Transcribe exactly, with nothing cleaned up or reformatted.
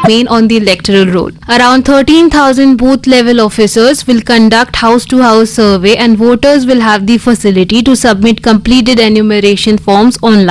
remain on the electoral roll. Around thirteen thousand booth level officers will conduct house to house survey, and voters will have the facility to submit completed enumeration forms online.